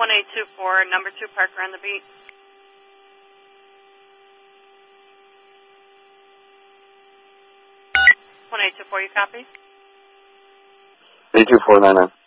1824, number 2 Parker on the beat. 1824, you copy? 82499.